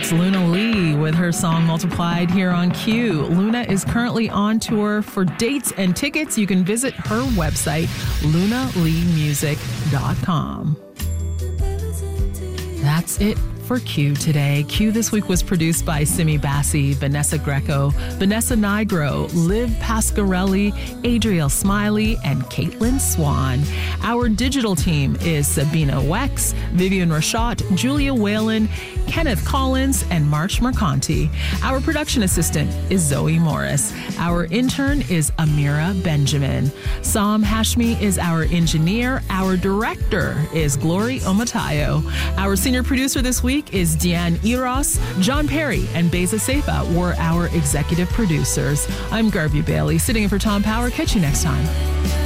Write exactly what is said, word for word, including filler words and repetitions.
That's Luna Lee with her song Multiplied here on Q. Luna is currently on tour. For dates and tickets, you can visit her website, luna lee music dot com. That's it for Q today. Q this week was produced by Simi Bassi, Vanessa Greco, Vanessa Nigro, Liv Pasquarelli, Adriel Smiley, and Caitlin Swan. Our digital team is Sabina Wex, Vivian Rashat, Julia Whalen, Kenneth Collins, and March Mercanti. Our production assistant is Zoe Morris. Our intern is Amira Benjamin. Sam Hashmi is our engineer. Our director is Glory Omatayo. Our senior producer this week is Deanne Eros. John Perry and Beza Seifa were our executive producers. I'm Garvey Bailey, sitting in for Tom Power. Catch you next time.